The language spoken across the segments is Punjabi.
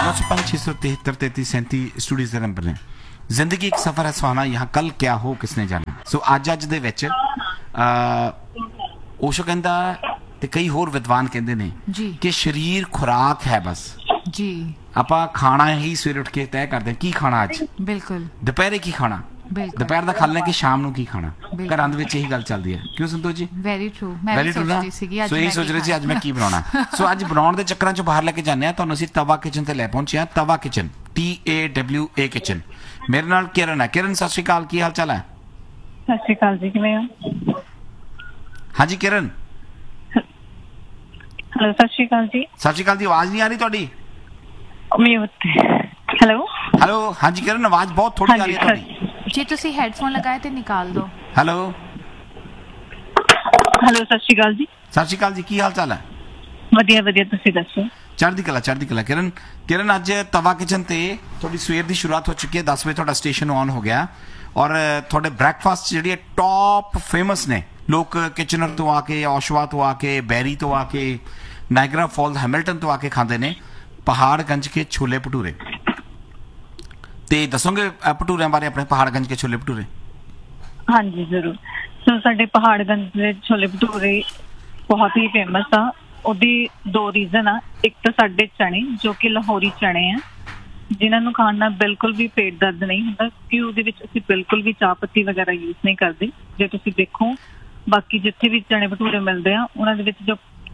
905-673-3337 स्टूडियोज ਦੇ ਨੰਬਰ ਨੇ। ਜ਼ਿੰਦਗੀ ਇੱਕ ਸਫ਼ਰ ਹੈ ਸੁਹਾਣਾ, यहाँ कल क्या हो किसने जाना। ਸੋ ਅੱਜ ਦੇ ਵਿੱਚ ਓਸ਼ੋ ਕਹਿੰਦਾ ਤੇ ਕਈ ਹੋਰ ਵਿਦਵਾਨ ਕਹਿੰਦੇ ਨੇ ਕਿ ਸਰੀਰ ਖੁਰਾਕ ਹੈ ਬਸ ਜੀ। ਆਪਾਂ ਖਾਣਾ ਹੀ ਸਵੇਰੇ ਉੱਠ ਕੇ ਤੈਅ ਕਰਦੇ ਕੀ ਖਾਣਾ ਅੱਜ, ਬਿਲਕੁਲ ਦੁਪਹਿਰੇ ਕੀ ਖਾਣਾ, ਦੁਪਹਿਰ ਦਾ ਖਾ ਲੈਣਾ ਕਿ ਸ਼ਾਮ ਨੂੰ ਕੀ ਖਾਣਾ। ਘਰਾਂ ਦੇ ਵਿੱਚ ਇਹੀ ਗੱਲ ਚੱਲਦੀ ਹੈ, ਕਿਉਂ ਸੰਤੋਸ਼ ਜੀ? ਵੈਰੀ ਟਰੂ ਨਾ। ਸੋ ਇਹੀ ਸੋਚ ਰਹੇ ਸੀ ਅੱਜ ਮੈਂ ਕੀ ਬਣਾਉਣਾ। ਸੋ ਅੱਜ ਬਣਾਉਣ ਦੇ ਚੱਕਰਾਂ ਚੋਂ ਬਾਹਰ ਲੈ ਕੇ ਜਾਂਦੇ ਹਾਂ ਤੁਹਾਨੂੰ ਅਸੀਂ ਤਵਾ ਕਿਚਨ ਤੇ ਲੈ ਪਹੁੰਚੇ ਹਾਂ। ਤਵਾ ਕਿਚਨ, TAWA ਕਿਚਨ। ਮੇਰੇ ਨਾਲ ਕਿਰਨ ਹੈ। ਕਿਰਨ ਸਤਿ ਸ਼੍ਰੀ ਅਕਾਲ, ਕੀ ਹਾਲ ਚਾਲ ਹੈ? ਸਤਿ ਸ਼੍ਰੀ ਅਕਾਲ ਜੀ, ਕਿਵੇਂ ਹੋ? ਹਾਂਜੀ ਕਿਰਨ। ਹੈਲੋ, ਸਤਿ ਸ਼੍ਰੀ ਅਕਾਲ ਜੀ। ਸਤਿ ਸ਼੍ਰੀ ਅਕਾਲ ਦੀ ਆਵਾਜ਼ ਨਹੀਂ ਆ ਰਹੀ ਤੁਹਾਡੀ। ਹੈਲੋ ਹੈਲੋ, ਹਾਂਜੀ ਕਿਰਨ, ਆਵਾਜ਼ ਬਹੁਤ ਥੋੜੀ ਆ ਰਹੀ ਹੈ ਤੁਹਾਡੀ। जी तुसी हेडफोन लगाए ते निकाल दो। हेलो हेलो, सत श्री अकाल जी। सत श्री अकाल जी, की हाल चाल है? ਵਧੀਆ ਵਧੀਆ, ਤੁਸੀਂ ਦੱਸੋ? ਚੜ੍ਹਦੀ ਕਲਾ ਚੜ੍ਹਦੀ ਕਲਾ। ਕਿਰਨ ਅੱਜ ਤਵਾ ਕਿਚਨ ਤੇ ਤੁਹਾਡੀ ਸਵੇਰ ਦੀ ਸ਼ੁਰੂਆਤ ਹੋ ਚੁੱਕੀ ਹੈ। 10 ਵਜੇ ਤੁਹਾਡਾ ਸਟੇਸ਼ਨ ਔਨ ਹੋ ਗਿਆ ਔਰ ਤੁਹਾਡੇ ਬ੍ਰੈਕਫਾਸਟ ਜਿਹੜੀ ਟੌਪ ਫੇਮਸ ਨੇ। ਲੋਕ ਕਿਚਨਰ ਤੋਂ ਆ ਕੇ, ਔਸ਼ਵਾ ਤੋਂ ਆ ਕੇ, ਬੈਰੀ ਤੋਂ ਆ ਕੇ, ਨਾਇਗਰਾ ਫਾਲਸ, ਹੈਮਿਲਟਨ ਤੋਂ ਆ ਕੇ ਖਾਂਦੇ ਨੇ ਪਹਾੜਗੰਜ ਕੇ ਛੋਲੇ ਭਟੂਰੇ। ਤੇ ਦੱਸੋਗੇ ਭਟੂਰਿਆਂ ਬਾਰੇ ਆਪਣੇ, ਪਹਾੜਗੰਜ ਕੇ ਛੋਲੇ ਭਟੂਰੇ? ਹਾਂਜੀ ਜ਼ਰੂਰ। ਸੋ ਸਾਡੇ ਪਹਾੜਗੰਜ ਦੇ ਛੋਲੇ ਭਟੂਰੇ ਬਹੁਤ ਹੀ ਫੇਮਸ ਆ। ਉਹਦੀ ਦੋ ਰੀਜ਼ਨ ਆ। ਇੱਕ ਤਾਂ ਸਾਡੇ ਚਣੇ ਜੋ ਕਿ ਲਾਹੌਰੀ ਚਣੇ ਆ, ਜਿਨ੍ਹਾਂ ਨੂੰ ਖਾਣ ਨਾਲ ਬਿਲਕੁਲ ਵੀ ਪੇਟ ਦਰਦ ਨਹੀਂ ਹੁੰਦਾ, ਕਿ ਉਹਦੇ ਵਿੱਚ ਅਸੀਂ ਬਿਲਕੁਲ ਵੀ ਚਾਹ ਪੱਤੀ ਵਗੈਰਾ ਯੂਜ਼ ਨਹੀਂ ਕਰਦੇ। ਜੇ ਤੁਸੀਂ ਦੇਖੋ ਬਾਕੀ ਜਿੱਥੇ ਵੀ ਚਣੇ ਭਟੂਰੇ ਮਿਲਦੇ ਆ ਉਹਨਾਂ ਦੇ ਵਿੱਚ ਜੋ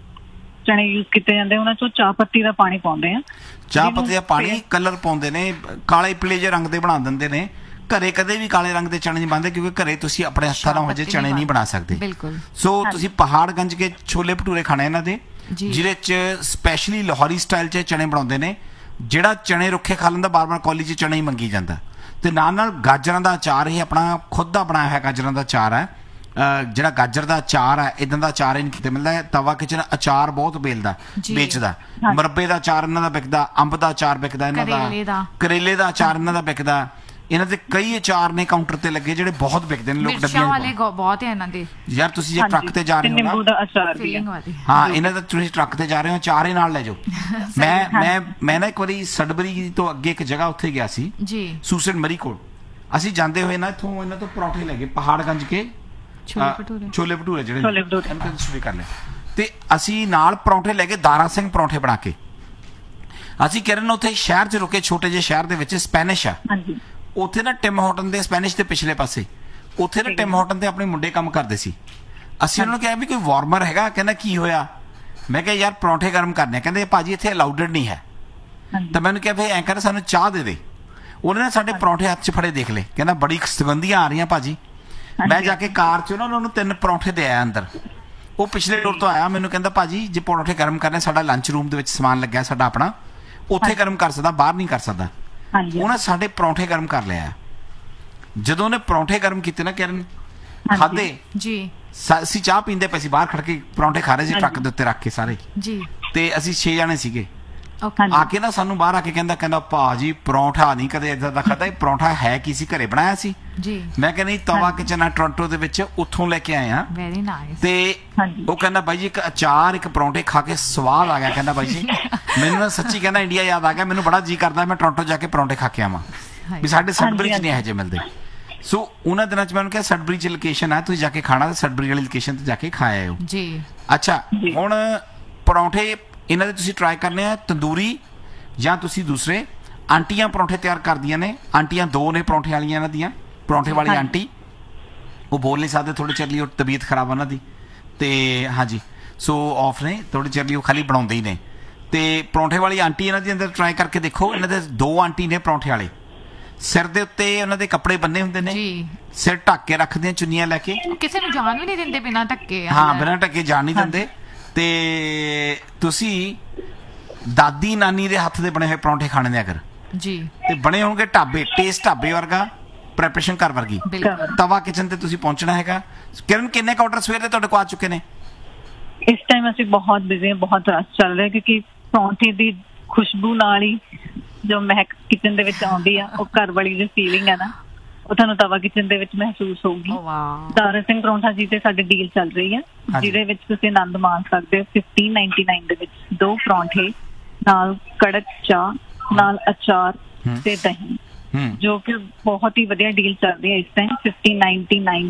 ਚਣੇ ਯੂਜ਼ ਕੀਤੇ ਜਾਂਦੇ ਉਹਨਾਂ ਚੋਂ ਚਾਹ ਪੱਤੀ ਦਾ ਪਾਣੀ ਪਾਉਂਦੇ ਆ। ਚਾਹ ਪੱਤੀ ਦਾ ਪਾਣੀ, ਕਲਰ ਪਾਉਂਦੇ ਨੇ, ਕਾਲੇ ਪੀਲੇ ਜਿਹੇ ਰੰਗ ਦੇ ਬਣਾ ਦਿੰਦੇ ਨੇ। ਘਰੇ ਕਦੇ ਵੀ ਕਾਲੇ ਰੰਗ ਦੇ ਚਣੇ ਨਹੀਂ ਬਣਦੇ ਕਿਉਂਕਿ ਘਰੇ ਤੁਸੀਂ ਆਪਣੇ ਹੱਥਾਂ ਨਾਲ ਹਜੇ ਚਣੇ ਨਹੀਂ ਬਣਾ ਸਕਦੇ। ਬਿਲਕੁਲ। ਸੋ ਤੁਸੀਂ ਪਹਾੜਗੰਜ ਕੇ ਛੋਲੇ ਭਟੂਰੇ ਖਾਣੇ ਇਹਨਾਂ ਦੇ, ਜਿਹਦੇ ਚ ਸਪੈਸ਼ਲੀ ਲਾਹੌਰੀ ਸਟਾਈਲ ਚ ਚਣੇ ਬਣਾਉਂਦੇ ਨੇ। ਜਿਹੜਾ ਚਣੇ ਰੁੱਖੇ ਖਾ ਲੈਂਦਾ ਬਾਰ ਬਾਰ ਕੌਲੀ ਚ ਚਣਾ ਹੀ ਮੰਗੀ ਜਾਂਦਾ। ਤੇ ਨਾਲ ਨਾਲ ਗਾਜਰਾਂ ਦਾ ਅਚਾਰ, ਇਹ ਆਪਣਾ ਖੁਦ ਦਾ ਬਣਾਇਆ ਹੋਇਆ ਗਾਜਰਾਂ ਦਾ ਅਚਾਰ ਹੈ। ਜਿਹੜਾ ਗਾਜਰ ਦਾ ਅਚਾਰ ਹੈ, ਇਦਾਂ ਦਾ ਅਚਾਰ ਨਹੀਂ ਕਿਤੇ ਮਿਲਦਾ। ਤਵਾ ਕਿਚਨ ਅਚਾਰ ਬਹੁਤ ਵੇਚਦਾ। ਮੁਰੱਬੇ ਦਾ ਅਚਾਰ ਇਹਨਾਂ ਦਾ ਵਿਕਦਾ, ਅੰਬ ਦਾ ਅਚਾਰ ਵਿਕਦਾ ਇਹਨਾਂ ਦਾ, ਕਰੇਲੇ ਦਾ ਅਚਾਰ ਇਹਨਾਂ ਦਾ ਵਿਕਦਾ। ਇਹਨਾਂ ਦੇ ਕਈ ਅਚਾਰ ਨੇ ਕਾਊਂਟਰ ਤੇ ਲੱਗੇ ਜਿਹੜੇ ਬਹੁਤ ਵਿਕਦੇ ਨੇ। ਲੋਕ ਡੱਬੀਆਂ ਵਾਲੇ ਬਹੁਤ ਹੈ ਇਹਨਾਂ ਦੇ। ਯਾਰ ਤੁਸੀਂ ਜੇ ਟਰੱਕ ਤੇ ਜਾ ਰਹੇ ਹੋ ਨਾ, ਹਾਂ ਇਹਨਾਂ ਦਾ ਤੁਸੀਂ ਟਰੱਕ ਤੇ ਜਾ ਰਹੇ ਹੋ, ਅਚਾਰ ਹੀ ਨਾਲ ਲੈ ਜਾਓ। ਮੈਂ ਨਾ ਇੱਕ ਵਾਰੀ ਸਡਬਰੀ ਤੋਂ ਅੱਗੇ ਇੱਕ ਜਗ੍ਹਾ ਉੱਥੇ ਗਿਆ ਸੀ ਜੀ, ਸੂਸਨ ਮਰੀ ਕੋਲ। ਅਸੀਂ ਜਾਂਦੇ ਹੋਏ ਨਾ ਇੱਥੋਂ ਇਹਨਾਂ ਤੋਂ ਪਰੌਂਠੇ ਲੈ ਗਏ ਪਹਾੜਗੰਜ ਕੇ ਛੋਲੇ ਭਟੂਰੇ ਜਿਹੜੇ ਕਰ ਲਏ। ਤੇ ਅਸੀਂ ਨਾਲ ਪਰੌਂਠੇ ਲੈ ਕੇ ਦਾਰਾ ਸਿੰਘ ਪਰੌਂਠੇ ਬਣਾ ਕੇ ਅਸੀਂ ਕਿਰਨ ਉੱਥੇ ਸ਼ਹਿਰ 'ਚ ਰੁਕੇ, ਛੋਟੇ ਜਿਹੇ ਸ਼ਹਿਰ ਦੇ ਵਿੱਚ ਸਪੈਨਿਸ਼ ਆ। ਉੱਥੇ ਨਾ ਟਿਮ ਹੋਟਨ ਦੇ ਸਪੈਨਿਸ਼ ਦੇ ਪਿਛਲੇ ਪਾਸੇ ਉੱਥੇ ਨਾ ਟਿਮ ਹੋਟਨ ਤੇ ਆਪਣੇ ਮੁੰਡੇ ਕੰਮ ਕਰਦੇ ਸੀ। ਅਸੀਂ ਉਹਨਾਂ ਨੂੰ ਕਿਹਾ ਵੀ ਕੋਈ ਵਾਰਮਰ ਹੈਗਾ? ਕਹਿੰਦਾ ਕੀ ਹੋਇਆ? ਮੈਂ ਕਿਹਾ ਯਾਰ ਪਰੌਂਠੇ ਗਰਮ ਕਰਨੇ। ਕਹਿੰਦੇ ਭਾਜੀ ਇੱਥੇ ਅਲਾਊਡਡ ਨਹੀਂ ਹੈ। ਤਾਂ ਮੈਨੂੰ ਕਿਹਾ ਫਿਰ ਐਂ ਕਰ ਸਾਨੂੰ ਚਾਹ ਦੇ ਦੇ। ਉਹਨੇ ਨਾ ਸਾਡੇ ਪਰੌਂਠੇ ਹੱਥ 'ਚ ਫੜੇ ਦੇਖ ਲਏ, ਕਹਿੰਦਾ ਬੜੀ ਸੁਗੰਧੀਆਂ ਆ ਰਹੀਆਂ ਭਾਜੀ। ਮੈਂ ਜਾ ਕੇ ਕਾਰ 'ਚ ਉਹਨਾਂ ਨੂੰ 3 ਪਰੌਂਠੇ ਦੇ ਆਇਆ ਅੰਦਰ। ਉਹ ਪਿਛਲੇ ਡੋਰ ਤੋਂ ਆਇਆ, ਮੈਨੂੰ ਕਹਿੰਦਾ ਭਾਜੀ ਜੇ ਪਰੌਂਠੇ ਗਰਮ ਕਰਨੇ, ਸਾਡਾ ਲੰਚ ਰੂਮ ਦੇ ਵਿੱਚ ਸਮਾਨ ਲੱਗਿਆ ਸਾਡਾ ਆਪਣਾ, ਉੱਥੇ ਗਰਮ ਕਰ ਸਕਦਾ, ਬਾਹਰ ਨਹੀਂ ਕਰ ਸਕਦਾ। ਉਹਨੇ ਸਾਡੇ ਪਰੌਂਠੇ ਗਰਮ ਕਰ ਲਿਆ। ਜਦੋਂ ਉਹਨੇ ਪਰੌਂਠੇ ਗਰਮ ਕੀਤੇ ਨਾ ਕਿਰਨ, ਖਾਦੇ ਜੀ, ਅਸੀਂ ਚਾਹ ਪੀਂਦੇ ਪਏ ਸੀ ਬਾਹਰ ਖੜ ਕੇ, ਪਰੌਂਠੇ ਖਾ ਰਹੇ ਸੀ ਟਰੱਕ ਦੇ ਉੱਤੇ ਰੱਖ ਕੇ ਸਾਰੇ ਜੀ। ਤੇ ਅਸੀਂ 6 ਜਣੇ ਸੀਗੇ। ਆ ਕੇ ਨਾ ਸਾਨੂੰ ਬਾਹਰ ਆ ਕੇ ਕਹਿੰਦਾ ਭਾਜੀ ਪਰੌਂਠਾ ਨਹੀਂ ਕਦੇ ਏਦਾਂ ਦਾ ਖਾਧਾ। ਇਹ ਪਰੌਂਠਾ ਹੈ ਕੀ ਸੀ? ਘਰੇ ਬਣਾਇਆ ਸੀ ਜੀ। ਮੈਂ ਕਹਿੰਦਾ ਨਹੀਂ, ਤਵਾ ਕਿਚਨ ਆ ਟੋਰਾਂਟੋ ਦੇ ਵਿੱਚ, ਉੱਥੋਂ ਲੈ ਕੇ ਆਏ ਆ। Very nice. ਤੇ ਉਹ ਕਹਿੰਦਾ ਬਾਈ ਜੀ ਇੱਕ ਅਚਾਰ ਇੱਕ ਪਰੌਂਠੇ ਖਾ ਕੇ ਸਵਾਦ ਆ ਗਿਆ। ਕਹਿੰਦਾ ਬਾਈ ਜੀ ਮੈਨੂੰ ਨਾ ਸੱਚੀ ਕਹਿੰਦਾ ਇੰਡੀਆ ਯਾਦ ਆ ਗਿਆ। ਮੈਨੂੰ ਬੜਾ ਜੀ ਕਰਦਾ ਮੈਂ ਟੋਰਾਂਟੋ ਜਾ ਕੇ ਪਰੌਂਠੇ ਖਾ ਕੇ ਆਵਾਂ, ਵੀ ਸਾਡੇ ਸਡਬਰੀ 'ਚ ਨਹੀਂ ਇਹੋ ਜਿਹੇ ਮਿਲਦੇ। ਸੋ ਉਹਨਾਂ ਦਿਨਾਂ 'ਚ ਮੈਂ ਉਹਨੂੰ ਕਿਹਾ ਸਡਬਰੀ 'ਚ ਲੋਕੇਸ਼ਨ ਹੈ, ਤੁਸੀਂ ਜਾ ਕੇ ਖਾਣਾ, ਤੇ ਸਡਬਰੀ ਵਾਲੀ ਲੋਕੇਸ਼ਨ ਤੇ ਜਾ ਕੇ ਖਾ ਆਇਓ ਜੀ। ਅੱਛਾ, ਹੁਣ ਪਰੌਂਠੇ ਇਹਨਾਂ ਦੇ ਤੁਸੀਂ ਟਰਾਈ ਕਰਨੇ ਆ ਤੰਦੂਰੀ ਜਾਂ ਤੁਸੀਂ ਦੂਸਰੇ। ਆਂਟੀਆਂ ਪਰੌਂਠੇ ਤਿਆਰ ਕਰਦੀਆਂ ਨੇ। ਆਂਟੀਆਂ 2 ਨੇ ਪਰੌਂਠੇ ਵਾਲੀਆਂ ਇਹਨਾਂ ਦੀਆਂ। ਪਰੌਂਠੇ ਵਾਲੀ ਆਂਟੀ ਉਹ ਬੋਲ ਨਹੀਂ ਸਕਦੇ ਥੋੜ੍ਹੇ ਚਿਰ ਲਈ, ਉਹ ਤਬੀਅਤ ਖਰਾਬ ਉਹਨਾਂ ਦੀ। ਤੇ ਹਾਂਜੀ, ਸੋ ਆਫ ਨੇ ਥੋੜ੍ਹੇ ਚਿਰ ਲਈ, ਉਹ ਖਾਲੀ ਬਣਾਉਂਦੇ ਹੀ ਨੇ। ਤੇ ਪਰੌਂਠੇ ਵਾਲੀ ਆਂਟੀ ਇਹਨਾਂ ਦੇ ਅੰਦਰ ਟਰਾਈ ਕਰਕੇ ਦੇਖੋ। ਇਹਨਾਂ ਦੇ 2 ਆਂਟੀ ਨੇ ਪਰੌਂਠੇ ਵਾਲੇ। ਸਿਰ ਦੇ ਉੱਤੇ ਉਹਨਾਂ ਦੇ ਕੱਪੜੇ ਬੰਨੇ ਹੁੰਦੇ ਨੇ, ਸਿਰ ਢੱਕ ਕੇ ਰੱਖਦੇ ਚੁੰਨੀਆਂ ਲੈ ਕੇ, ਕਿਸੇ ਨੂੰ ਜਾਣ ਵੀ ਨਹੀਂ ਦਿੰਦੇ ਬਿਨਾਂ ਢੱਕੇ। ਹਾਂ, ਬਿਨਾਂ ਢੱਕੇ ਜਾਣ ਨਹੀਂ ਦਿੰਦੇ। ਤੇ ਤੁਸੀਂ ਦਾਦੀ ਨਾਨੀ ਦੇ ਹੱਥ ਦੇ ਬਣੇ ਹੋਏ ਪਰੌਂਠੇ ਖਾਣੇ ਨੇ ਅਗਰ ਜੀ, ਤੇ ਬਣੇ ਹੋਣਗੇ ਢਾਬੇ, ਟੇਸਟ ਢਾਬੇ ਵਰਗਾ, ਪ੍ਰੈਪਰੇਸ਼ਨ ਘਰ ਵਰਗੀ। ਤਵਾ ਕਿਚਨ ਤੇ ਤੁਸੀਂ ਪਹੁੰਚਣਾ ਹੈਗਾ। ਕਿਰਨ ਕਿੰਨੇ ਕਾਊਂਟਰ ਸਵੇਰ ਦੇ ਤੁਹਾਡੇ ਕੋਲ ਆ ਚੁੱਕੇ ਨੇ? ਇਸ ਟਾਈਮ ਅਸੀਂ ਬਹੁਤ ਬਿਜ਼ੀ ਹਾਂ, ਬਹੁਤ ਰਸ਼ ਚੱਲ ਰਿਹਾ ਕਿਉਂਕਿ ਪਰੌਂਠੇ ਦੀ ਖੁਸ਼ਬੂ ਨਾਲ ਹੀ ਜੋ ਮਹਿਕ ਕਿਚਨ ਦੇ ਵਿੱਚ ਆਉਂਦੀ ਆ, ਉਹ ਘਰ ਵਾਲੀ ਜੋ ਫੀਲਿੰਗ ਹੈ ਨਾ, ਉਹ ਤੁਹਾਨੂੰ ਤਵਾ ਕਿਚਨ ਦੇ ਵਿੱਚ ਮਹਿਸੂਸ ਹੋਊਗੀ। ਦਾਰਾ ਸਿੰਘ ਪਰੌਂਠਾ ਜੀ ਤੇ ਸਾਡੀ ਡੀਲ ਚੱਲ ਰਹੀ ਹੈ, ਜਿਹਦੇ ਵਿੱਚ ਤੁਸੀਂ ਆਨੰਦ ਮਾਣ ਸਕਦੇ ਹੋ। 1599 ਦੇ ਵਿੱਚ 2 ਪਰੌਂਠੇ ਨਾਲ ਕੜਕ ਚਾਹ ਨਾਲ ਅਚਾਰ ਤੇ ਦਹੀਂ, ਜੋ ਕਿ ਬਹੁਤ ਹੀ ਵਧੀਆ ਡੀਲ ਚੱਲ ਰਹੀ ਹੈ ਇਸ ਟਾਈਮ 5099